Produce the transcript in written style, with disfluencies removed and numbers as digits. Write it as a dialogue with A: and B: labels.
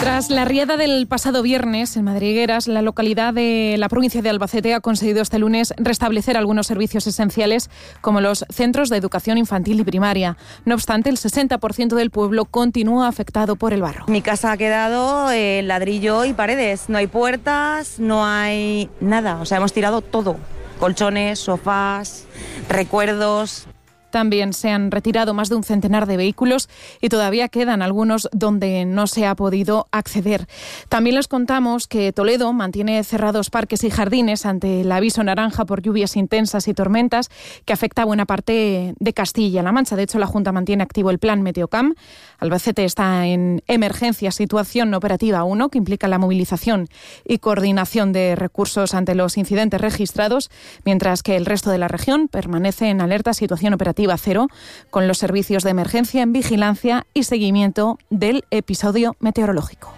A: Tras la riada del pasado viernes en Madrigueras, la localidad de la provincia de Albacete ha conseguido este lunes restablecer algunos servicios esenciales como los centros de educación infantil y primaria. No obstante, el 60% del pueblo continúa afectado por el barro.
B: Mi casa ha quedado en ladrillo y paredes. No hay puertas, no hay nada. O sea, hemos tirado todo. Colchones, sofás, recuerdos.
A: También se han retirado más de un centenar de vehículos y todavía quedan algunos donde no se ha podido acceder. También les contamos que Toledo mantiene cerrados parques y jardines ante el aviso naranja por lluvias intensas y tormentas que afecta a buena parte de Castilla-La Mancha. De hecho, la Junta mantiene activo el plan Meteocam. Albacete está en emergencia, situación operativa 1, que implica la movilización y coordinación de recursos ante los incidentes registrados, mientras que el resto de la región permanece en alerta, situación operativa 0, con los servicios de emergencia en vigilancia y seguimiento del episodio meteorológico.